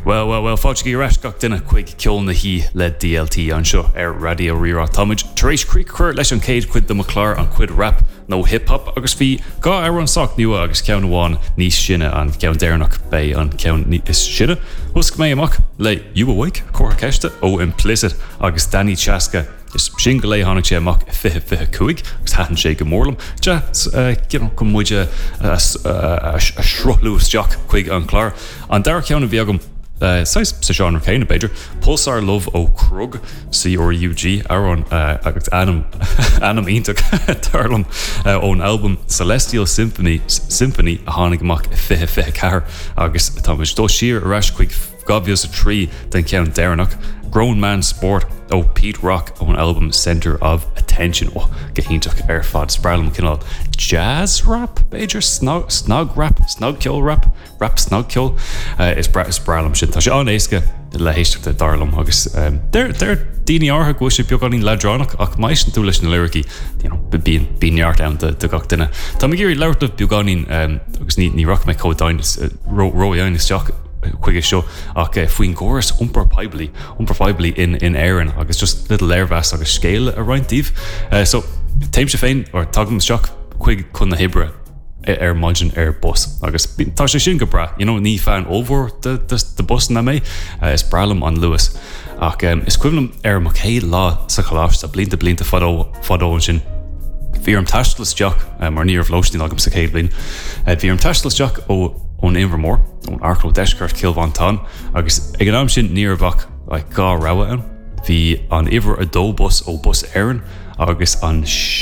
Well, fáilte í reis gach duine chuig ceol na hí le DLT anseo radio rirá táid. Taréis críoc chuir leis an céad cuid do Maclar an cuid rap nó hip-hop agus bhí gá ar an soach nua agus ceann amháin níos sinne an ceann déirnach bé an ceann is sinne. Thusc mé amach le You Awake cuair ceiste ó Implicit agus Danny Chaska is sin go lé tháinig sé amach 55 agus hatan sé go mórlam. Ja, go muide a shrothlús Jack chuig an chlár. An dar ceann a bhí agam Sais sa genre céine beidir Pulsar Love ó Krug CRUG ar an agus anam ítach tarlam ón album Celestial Symphony a tháinig amach 55 agus táid dó siar a reis chuig gabios a trí den ceann déirnach Grown Man Sport ó Pete Rock ón album Center of Attention gehíntaach ar fad sprálum cinál jazz rap beidir snug rap snugceol rap snugceol is sprálum sin tá sé an éasca le héisteachta darlam agus der daoine átha go sé beag anín ledránach ach maisint tú leis na lyricí bíneart an de gach duine. Tá géirí leirtah beag anín agus ní rock me códáin róáin isteach chuige seo ach faoin chorus umper paibli in éireann agus just little airvas agus scéile a rointíh so téim se féin or tagm seach chuig chun na hibre ar maidin ar bus agus tá sé sin go bra ní fan over de bus na mé is bralam an Lewis ach is cuilam ar mac chéad lá sa choláiste blinta fadó sin bhí an taistelas Jack mar níor bhlóistín agam sa chéad blin bhí an taistelas Jack ón Invermore ón Arclo Deiscart Kilvantán agus ag an am sin níorbach gá raha an bhí an iver a dó bus ó bus Éireann agus an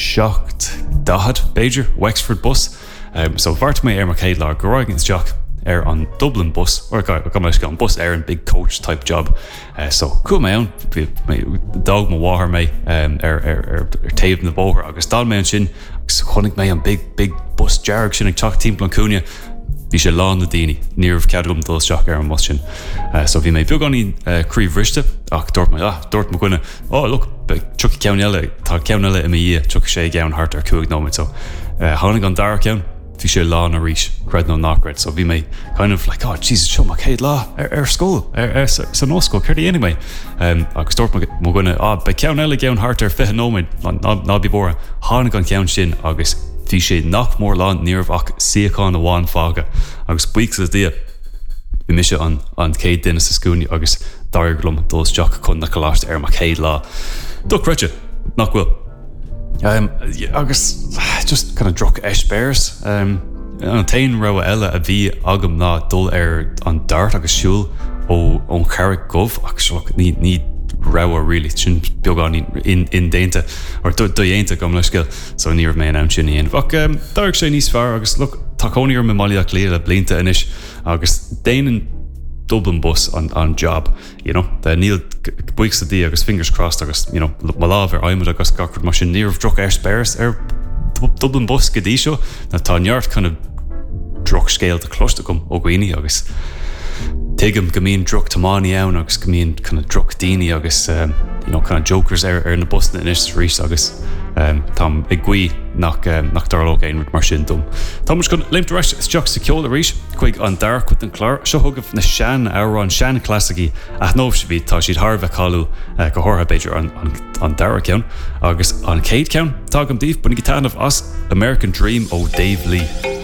7 Beiger Wexford bus so bhart mé ar mar chéad lá goráigins Jack ar an Dublin bus or go leis an bus Éireann big coach type job so cool mé an dag má bháthair mé ar taobh na bóthir agus dá mé an sin agus chonig mé an big bus dearg sin ag teach timp Lancúnia bhí sé lá na daoine níorh ceadlumm dul seach ar an bus sin so bhí mé beag aní críomhrichte ach dúirt mo gine look tucha ceann eile tá ceann eile i mí tucha sé ceann hart ar cuaig nóid so tháinig an dar ceann bhí sé lá na ríis cred nó nachred so bhí mé kind of like Jesus seo mac chéad lá ar scóil ar san nóscoil chuirdaí anyway agus dúirt mo gine be ceann eile ceann hart ar 5 nóid ná bí bóra tháinig an ceann sin agus bhí sé nach mór lá níorh ach siacán amháin fága agus buic sa dia bhí mi sé an céad duine sa scúni agus darglum dul Jack chun na choláiste ar mac chéad lá do creite nach bhfuil agus just kind of droch espéirs an tain ra eile a bhí agam ná dul ar an dart agus siúl ón Carrick Gov agus ní rawa really sin beagán in déinte or do dhéanta gom leis skill so níor mé an sin íon ach darg sé níos fear agus look taconíor me maiach léile blinta inis agus déanaan Dublin bus on job the níl buic sa dí agus fingers crossed agus má láh ar aimime agus gacrad mar sin níorh droch ar spéirs ar Dublin bus go dtí seo na tá neart kind of droch scéal a cloiste gom ó ghaoine agus tuigim go míon droch tamáí ann agus go míon kind of droch daoine agus kind of jokers ar na bus na inis rís agus tam ag gui nach darlóg ein mar sin dum. Tá mus gon leimte reis isteach sa ceol a rís chuig an dar chut an chlár seo thugah na sean ar an sean classicí a nómh se bhí tá siad Harbh callú go thortha beidir an dar ceann agus an céad ceann tá gom díobh bunig tanmh as American Dream ó Dave Lee.